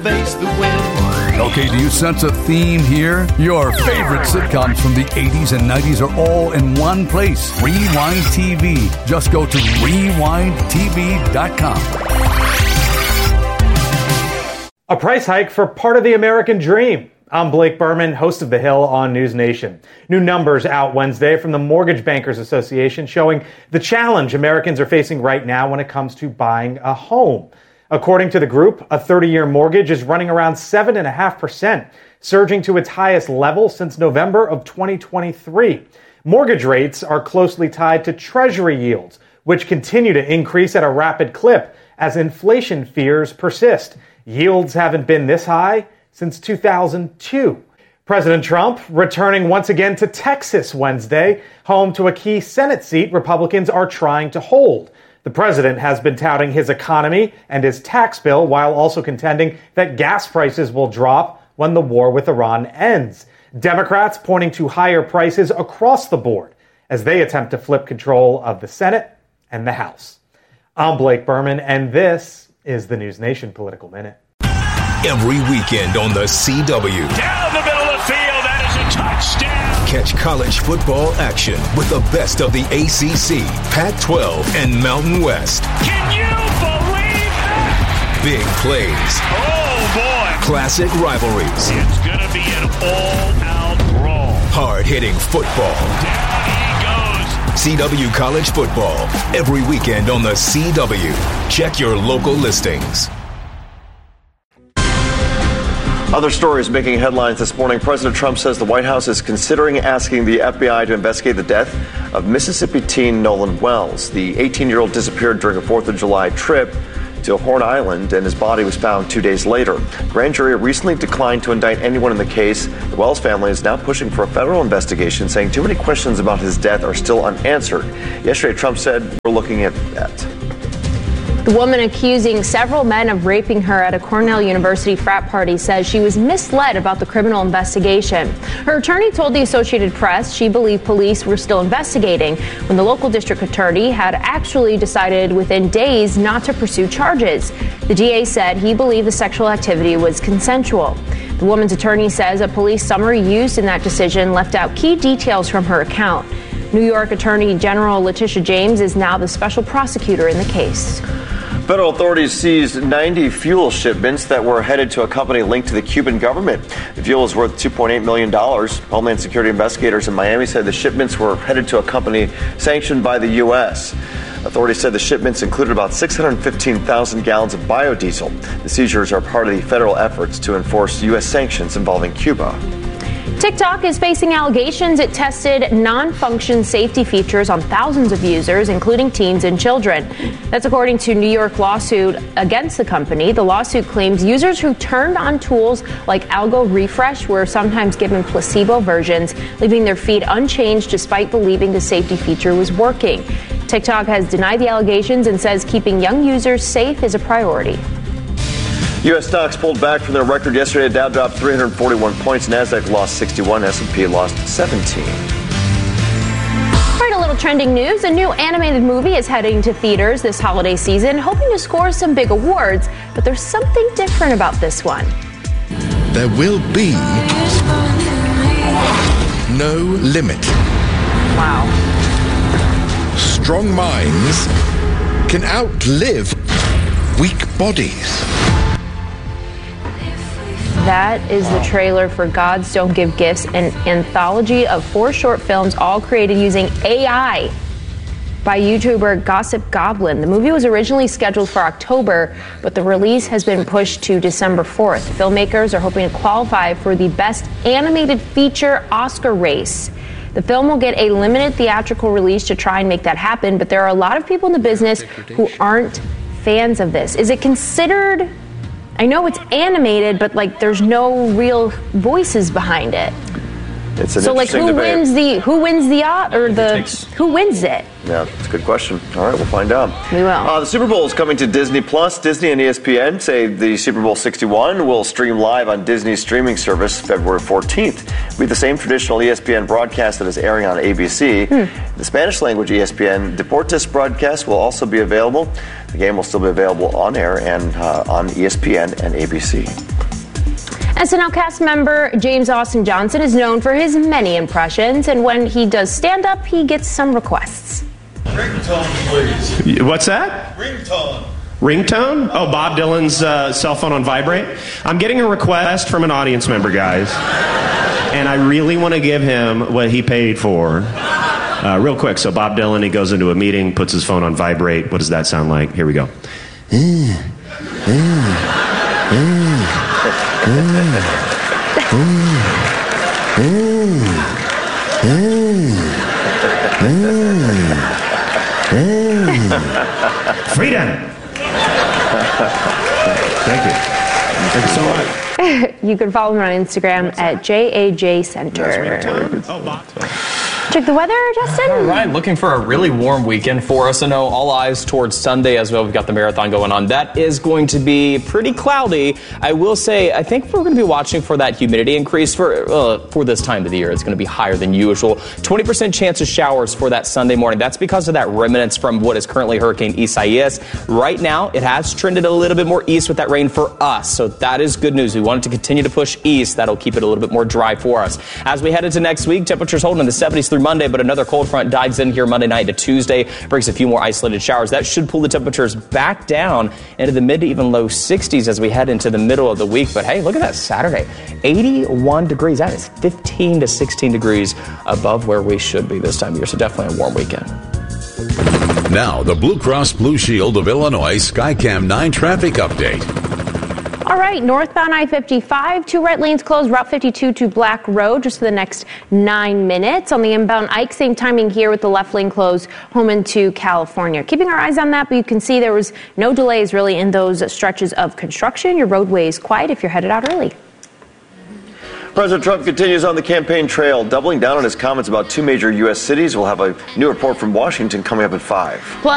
face the wind. Okay, do you sense a theme here? Your favorite sitcoms from the 80s and 90s are all in one place. Rewind TV. Just go to rewindtv.com. A price hike for part of the American dream. I'm Blake Berman, host of The Hill on News Nation. New numbers out Wednesday from the Mortgage Bankers Association showing the challenge Americans are facing right now when it comes to buying a home. According to the group, a 30-year mortgage is running around 7.5%, surging to its highest level since November of 2023. Mortgage rates are closely tied to Treasury yields, which continue to increase at a rapid clip as inflation fears persist. Yields haven't been this high since 2002. President Trump returning once again to Texas Wednesday, home to a key Senate seat Republicans are trying to hold. The president has been touting his economy and his tax bill while also contending that gas prices will drop when the war with Iran ends. Democrats pointing to higher prices across the board as they attempt to flip control of the Senate and the House. I'm Blake Berman, and this is the News Nation Political Minute. Every weekend on the CW. Down the middle of the field, that is a touchdown. Catch college football action with the best of the ACC, Pac-12, and Mountain West. Can you believe that? Big plays. Oh, boy. Classic rivalries. It's going to be an all-out brawl. Hard-hitting football. Down he goes. CW College Football. Every weekend on the CW. Check your local listings. Other stories making headlines this morning. President Trump says the White House is considering asking the FBI to investigate the death of Mississippi teen Nolan Wells. The 18-year-old disappeared during a 4th of July trip to Horn Island, and his body was found 2 days later. Grand jury recently declined to indict anyone in the case. The Wells family is now pushing for a federal investigation, saying too many questions about his death are still unanswered. Yesterday, Trump said, "We're looking at that." The woman accusing several men of raping her at a Cornell University frat party says she was misled about the criminal investigation. Her attorney told the Associated Press she believed police were still investigating when the local district attorney had actually decided within days not to pursue charges. The DA said he believed the sexual activity was consensual. The woman's attorney says a police summary used in that decision left out key details from her account. New York Attorney General Letitia James is now the special prosecutor in the case. Federal authorities seized 90 fuel shipments that were headed to a company linked to the Cuban government. The fuel is worth $2.8 million. Homeland Security investigators in Miami said the shipments were headed to a company sanctioned by the U.S. Authorities said the shipments included about 615,000 gallons of biodiesel. The seizures are part of the federal efforts to enforce U.S. sanctions involving Cuba. TikTok is facing allegations it tested non-function safety features on thousands of users, including teens and children. That's according to a New York lawsuit against the company. The lawsuit claims users who turned on tools like Algo Refresh were sometimes given placebo versions, leaving their feed unchanged despite believing the safety feature was working. TikTok has denied the allegations and says keeping young users safe is a priority. U.S. stocks pulled back from their record yesterday. Dow dropped 341 points. NASDAQ lost 61. S&P lost 17. All right, a little trending news. A new animated movie is heading to theaters this holiday season, hoping to score some big awards. But there's something different about this one. There will be no limit. Wow. Strong minds can outlive weak bodies. That is the trailer for Gods Don't Give Gifts, an anthology of 4 short films, all created using AI by YouTuber Gossip Goblin. The movie was originally scheduled for October, but the release has been pushed to December 4th. Filmmakers are hoping to qualify for the Best Animated Feature Oscar race. The film will get a limited theatrical release to try and make that happen, but there are a lot of people in the business who aren't fans of this. Is it considered... I know it's animated, but like there's no real voices behind it. It's an so like who wins it? Yeah, it's a good question. All right, we'll find out. We will. The Super Bowl is coming to Disney Plus. Disney and ESPN say the Super Bowl 61 will stream live on Disney's streaming service February 14th. It'll be the same traditional ESPN broadcast that is airing on ABC. The Spanish language ESPN Deportes broadcast will also be available. The game will still be available on air and on ESPN and ABC. SNL cast member James Austin Johnson is known for his many impressions, and when he does stand-up, he gets some requests. Ringtone, please. What's that? Ringtone. Ringtone? Oh, Bob Dylan's cell phone on vibrate? I'm getting a request from an audience member, guys. And I really want to give him what he paid for. Real quick, so Bob Dylan, he goes into a meeting, puts his phone on vibrate. What does that sound like? Here we go. Freedom! Thank you. Thank you so much. You can follow him on Instagram at JAJ Center. Oh, Bob. Check the weather, Justin. All right, looking for a really warm weekend for us. I know all eyes towards Sunday as well. We've got the marathon going on. That is going to be pretty cloudy. I will say, I think we're going to be watching for that humidity increase for this time of the year. It's going to be higher than usual. 20% chance of showers for that Sunday morning. That's because of that remnants from what is currently Hurricane Isaias. Right now, it has trended a little bit more east with that rain for us. So that is good news. We want it to continue to push east. That'll keep it a little bit more dry for us. As we head into next week, temperatures holding in the 70s through Monday, but another cold front dives in here Monday night to Tuesday, brings a few more isolated showers. That should pull the temperatures back down into the mid to even low 60s as we head into the middle of the week. But hey, look at that Saturday, 81 degrees. That is 15 to 16 degrees above where we should be this time of year. So definitely a warm weekend. Now, the Blue Cross Blue Shield of Illinois Skycam 9 traffic update. All right, northbound I-55, 2 right lanes closed, Route 52 to Black Road just for the next 9 minutes. On the inbound Ike, same timing here with the left lane closed home into California. Keeping our eyes on that, but you can see there was no delays really in those stretches of construction. Your roadway is quiet if you're headed out early. President Trump continues on the campaign trail, doubling down on his comments about 2 major U.S. cities. We'll have a new report from Washington coming up at 5.